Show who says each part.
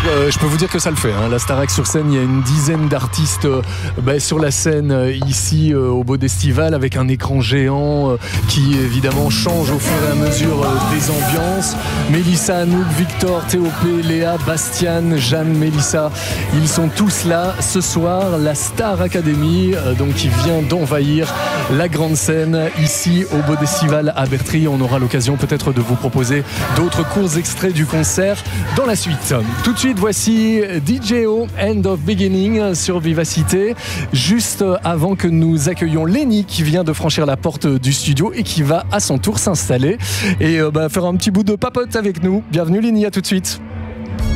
Speaker 1: Je peux vous dire que ça le fait. La Starac sur scène, il y a une dizaine d'artistes sur la scène ici au Beau d'Estival avec un écran géant qui évidemment change au fur et à mesure des ambiances. Mélissa, Anouk, Victor, Théopé, Léa, Bastiane, Jeanne, Mélissa, ils sont tous là ce soir. La Star Academy donc qui vient d'envahir la grande scène ici au Beau d'Estival à Bertry. On aura l'occasion peut-être de vous proposer d'autres courts extraits du concert dans la suite. Tout de suite, voici DJO End of Beginning sur Vivacité, juste avant que nous accueillions Lenny qui vient de franchir la porte du studio et qui va à son tour s'installer et faire un petit bout de papote avec nous. Bienvenue Lenny, à tout de suite.